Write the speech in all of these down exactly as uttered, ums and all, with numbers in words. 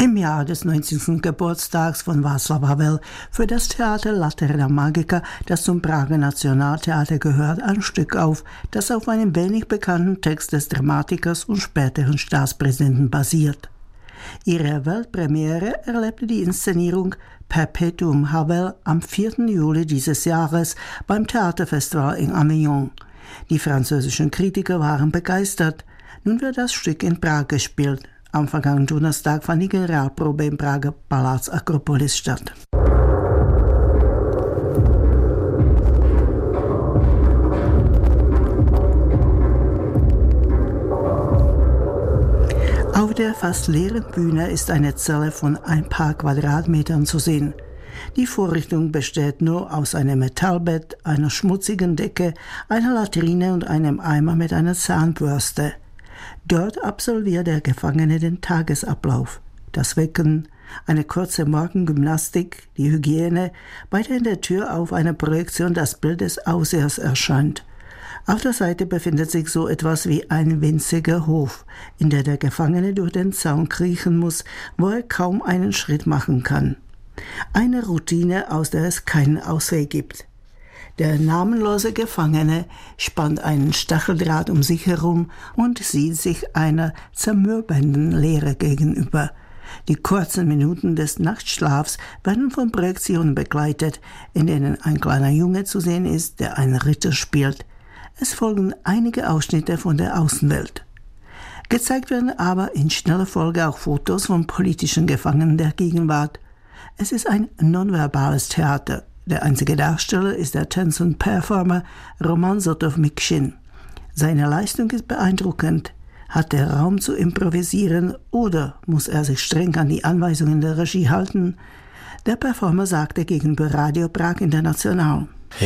Im Jahr des neunzehnten Geburtstags von Václav Havel führt das Theater Laterna Magica, das zum Prager Nationaltheater gehört, ein Stück auf, das auf einem wenig bekannten Text des Dramatikers und späteren Staatspräsidenten basiert. Ihre Weltpremiere erlebte die Inszenierung Perpetuum Havel am vierten Juli dieses Jahres beim Theaterfestival in Avignon. Die französischen Kritiker waren begeistert. Nun wird das Stück in Prag gespielt. Am vergangenen Donnerstag fand die Generalprobe im Prager Palác Akropolis statt. Auf der fast leeren Bühne ist eine Zelle von ein paar Quadratmetern zu sehen. Die Vorrichtung besteht nur aus einem Metallbett, einer schmutzigen Decke, einer Latrine und einem Eimer mit einer Zahnbürste. Dort absolviert der Gefangene den Tagesablauf. Das Wecken, eine kurze Morgengymnastik, die Hygiene, weiter in der Tür auf einer Projektion das Bild des Aussehers erscheint. Auf der Seite befindet sich so etwas wie ein winziger Hof, in der der Gefangene durch den Zaun kriechen muss, wo er kaum einen Schritt machen kann. Eine Routine, aus der es keinen Ausweg gibt. Der namenlose Gefangene spannt einen Stacheldraht um sich herum und sieht sich einer zermürbenden Leere gegenüber. Die kurzen Minuten des Nachtschlafs werden von Projektionen begleitet, in denen ein kleiner Junge zu sehen ist, der einen Ritter spielt. Es folgen einige Ausschnitte von der Außenwelt. Gezeigt werden aber in schneller Folge auch Fotos von politischen Gefangenen der Gegenwart. Es ist ein nonverbales Theater. Der einzige Darsteller ist der Tänzer und Performer Roman Sotov-Mikhin. Seine Leistung ist beeindruckend. Hat er Raum zu improvisieren oder muss er sich streng an die Anweisungen der Regie halten? Der Performer sagte gegenüber Radio Prag International: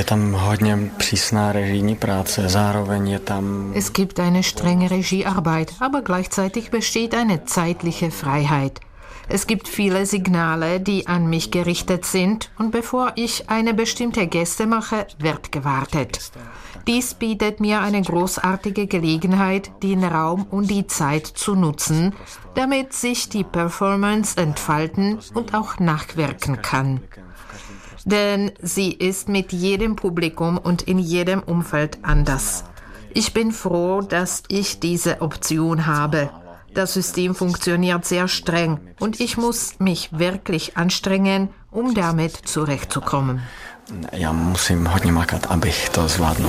Es gibt eine strenge Regiearbeit, aber gleichzeitig besteht eine zeitliche Freiheit. Es gibt viele Signale, die an mich gerichtet sind, und bevor ich eine bestimmte Geste mache, wird gewartet. Dies bietet mir eine großartige Gelegenheit, den Raum und die Zeit zu nutzen, damit sich die Performance entfalten und auch nachwirken kann. Denn sie ist mit jedem Publikum und in jedem Umfeld anders. Ich bin froh, dass ich diese Option habe. Das System funktioniert sehr streng und ich muss mich wirklich anstrengen, um damit zurechtzukommen. Ja, musím hodně makat, abych to zvládnul.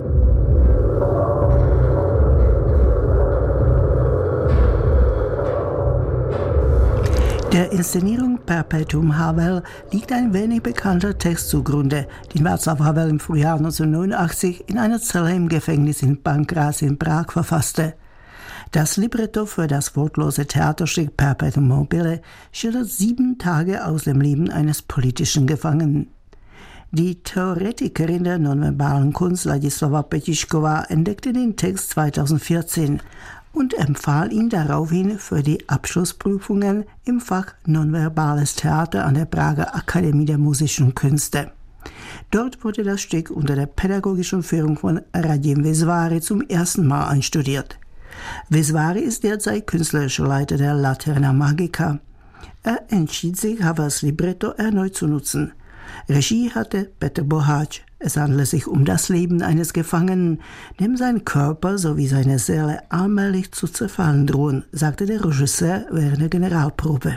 Der Inszenierung Perpetuum Havel liegt ein wenig bekannter Text zugrunde, den Václav Havel im Frühjahr neunzehnhundertneunundachtzig in einer Zelle im Gefängnis in Pankráz in Prag verfasste. Das Libretto für das wortlose Theaterstück Perpetuum mobile schildert sieben Tage aus dem Leben eines politischen Gefangenen. Die Theoretikerin der nonverbalen Kunst Ladislava Petišková entdeckte den Text zweitausendvierzehn und empfahl ihn daraufhin für die Abschlussprüfungen im Fach Nonverbales Theater an der Prager Akademie der Musischen Künste. Dort wurde das Stück unter der pädagogischen Führung von Radim Visváry zum ersten Mal einstudiert. Visváry ist derzeit künstlerischer Leiter der Laterna Magica. Er entschied sich, Havels Libretto erneut zu nutzen. Regie hatte Petr Boháč. Es handelt sich um das Leben eines Gefangenen, dem sein Körper sowie seine Seele allmählich zu zerfallen drohen, sagte der Regisseur während der Generalprobe.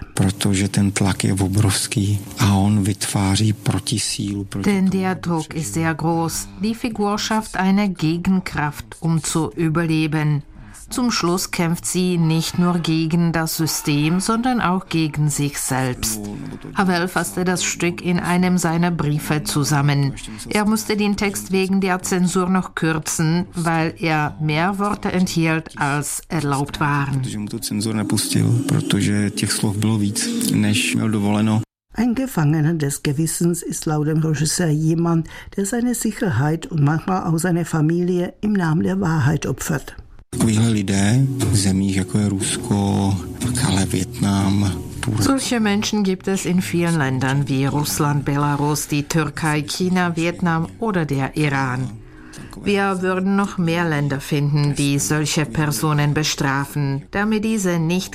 Denn der Druck ist sehr groß. Die Figur schafft eine Gegenkraft, um zu überleben. Zum Schluss kämpft sie nicht nur gegen das System, sondern auch gegen sich selbst. Havel fasste das Stück in einem seiner Briefe zusammen. Er musste den Text wegen der Zensur noch kürzen, weil er mehr Worte enthielt, als erlaubt waren. Ein Gefangener des Gewissens ist laut dem Regisseur jemand, der seine Sicherheit und manchmal auch seine Familie im Namen der Wahrheit opfert. Solche Menschen gibt es in vielen Ländern wie Russland, Belarus, die Türkei, China, Vietnam oder der Iran. Wir würden noch mehr Länder finden, die solche Personen bestrafen, damit diese nicht